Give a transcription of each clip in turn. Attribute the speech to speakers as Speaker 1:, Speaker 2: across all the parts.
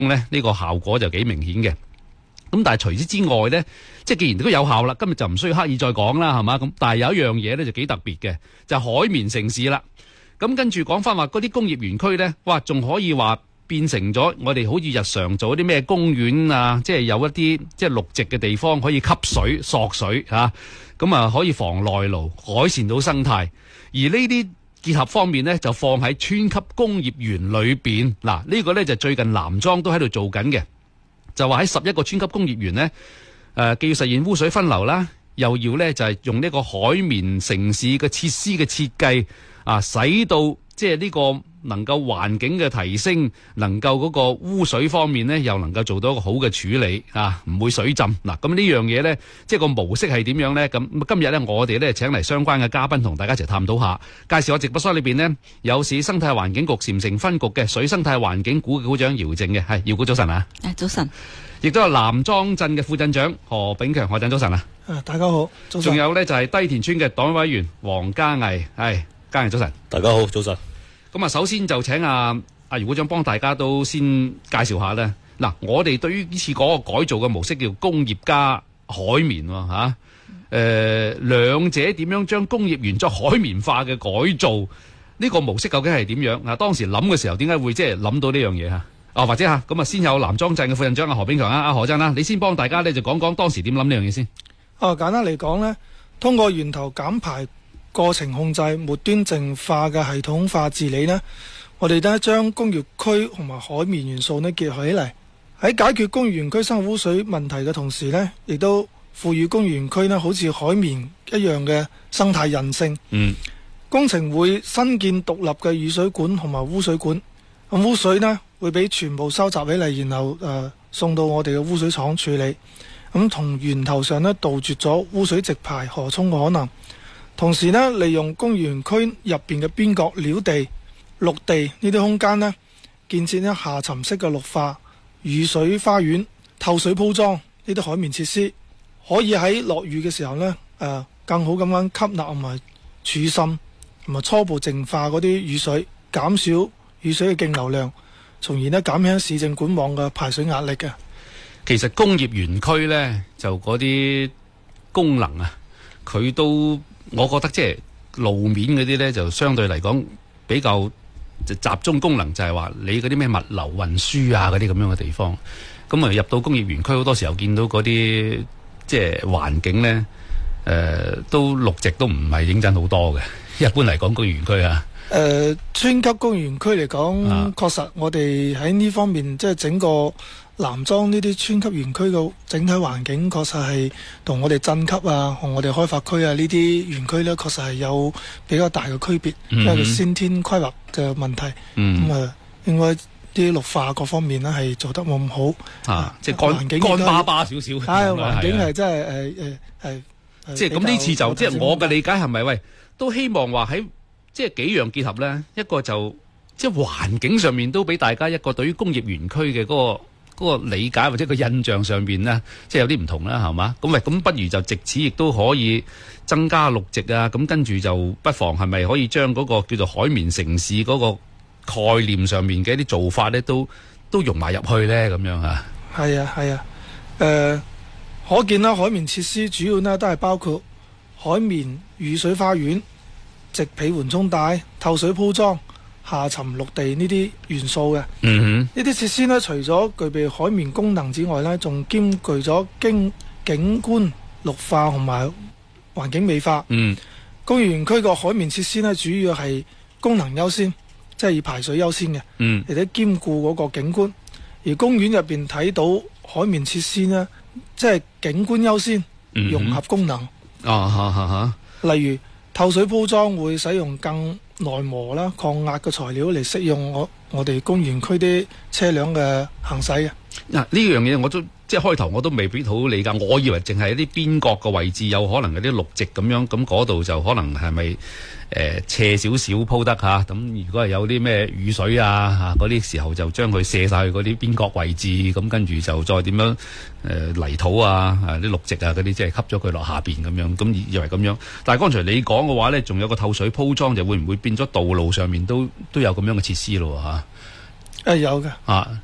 Speaker 1: 咧，呢個效果就幾明顯嘅。咁但係除此之外咧，即係既然都有效啦，今日就唔需要刻意再講啦，係嘛？咁但係有一樣嘢咧就幾特別嘅，就係海綿城市啦。咁跟住講翻話嗰啲工業園區咧，哇，仲可以話變成咗我哋好似日常做啲咩公園啊，即係有一啲即係綠植嘅地方可以吸水索水嚇，咁啊可以防內澇，改善到生態。而呢啲結合方面呢，就放喺村級工業園裏邊。嗱，呢個呢就最近南莊都喺度做緊嘅。就話喺11個村級工業園呢，既要實現污水分流啦，又要呢就係用呢個海綿城市嘅設施嘅設計啊，使到即係呢個能夠環境嘅提升，能夠嗰個污水方面呢，又能夠做到一個好嘅處理啊，唔會水浸。嗱，咁呢樣嘢呢，即係個模式係點樣呢？咁今日呢，我哋呢請嚟相關嘅嘉賓同大家一齊探討下。介紹我直播室裏邊呢，有市生態環境局禪城分局嘅水生態環境股嘅股長姚靜嘅，係姚股早晨啊！
Speaker 2: 早晨。亦
Speaker 1: 都有南莊鎮嘅副鎮長何炳強，何鎮早晨啊！
Speaker 3: 大家好，早晨。
Speaker 1: 仲有呢，就係低田村嘅黨委員黃嘉毅，係嘉毅早晨。
Speaker 4: 大家好，早晨。
Speaker 1: 咁啊，首先就請阿姚股長幫大家都先介紹下咧。嗱，我哋對於呢次嗰個改造嘅模式叫工業加海綿喎嚇。兩者點樣將工業園作海綿化嘅改造？呢個模式究竟係點樣？嗱，當時諗嘅時候點解會即係諗到呢樣嘢嚇？或者嚇咁啊，先有南莊鎮嘅副鎮長何炳強啊，何鎮啦，你先幫大家咧就講講當時點諗呢樣嘢先。
Speaker 3: 簡單嚟講咧，通過源頭減排過程控制、末端淨化嘅系統化治理呢，我哋咧將工業區同埋海綿元素呢結合起嚟，喺解決工業園區生活污水問題嘅同時呢，亦都賦予工業園區呢好似海綿一樣嘅生態韌性。工程會新建獨立嘅雨水管同埋污水管，咁污水呢會俾全部收集起嚟，然後送到我哋嘅污水廠處理，咁同源頭上呢杜絕咗污水直排河涌嘅可能。同時呢，利用工業園區入邊嘅邊角料地、綠地呢啲空間呢，建設一下沉式嘅綠化、雨水花園、透水鋪裝呢啲海綿設施，可以喺落雨嘅時候呢，更好咁樣吸納同埋儲滲同埋初步淨化嗰啲雨水，減少雨水嘅徑流量，從而呢減輕市政管網嘅排水壓力嘅。
Speaker 1: 其實工業園區呢，就嗰啲功能啊，佢都我覺得即係路面嗰啲呢，就相對嚟講比較集中功能，就係話你嗰啲咩物流運輸啊嗰啲咁樣嘅地方。咁啊入到工業園區好多時候見到嗰啲即係環境呢，都綠植都唔係認真好多嘅。一般嚟講工業園區啊。
Speaker 3: 村級工業園區嚟講，確實我哋喺呢方面即係整個南莊呢啲村級園區嘅整體環境，確實係同我哋鎮級啊、同我哋開發區啊呢啲園區呢，確實係有比較大嘅區別，因為先天規劃嘅問題。應該啲綠化各方面呢係做得冇咁好。
Speaker 1: 即係乾巴巴少少。
Speaker 3: 環境係真係
Speaker 1: 即係咁呢次就即係我嘅理解係咪喂都希望話喺即係幾樣結合咧，一個就即係環境上面都俾大家一個對於工業園區嘅嗰個理解或者個印象上邊呢，即係有啲唔同啦，係嘛？咁不如就藉此亦都可以增加綠植啊！咁跟住就不妨係咪可以將嗰個叫做海綿城市嗰個概念上面嘅一啲做法咧，都融埋入去咧，咁樣啊？
Speaker 3: 係啊，可見啦，海綿設施主要呢都係包括海綿雨水花園、植被緩衝帶、透水鋪裝、下沉綠地呢啲元素嘅。呢啲設施呢，除咗具備海綿功能之外呢，仲兼具咗景觀綠化同埋環境美化。工業園區個海綿設施呢，主要係功能優先，即係以排水優先嘅，而且兼顧嗰個景觀。而公園入邊睇到海綿設施呢，即係景觀優先，融合功能。例如透水鋪裝會使用更耐磨啦、抗壓嘅材料嚟適用我哋工業園區啲車輛嘅行駛嘅。呢
Speaker 1: 樣嘢我都即係開頭我都未必好理解，我以為淨係一啲邊角嘅位置有可能有啲綠植咁樣，咁嗰度就可能係咪斜少少鋪得嚇？咁如果係有啲咩雨水啊嗰啲時候，就將佢卸晒去嗰啲邊角位置，咁跟住就再點樣泥土啊啲綠植啊嗰啲，即係吸咗佢落下邊咁樣，咁以為咁樣。但係剛才你講嘅話咧，仲有個透水鋪裝，就會唔會變咗道路上面都有咁樣嘅設施咯嚇？
Speaker 3: 有嘅。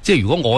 Speaker 1: 即係如果我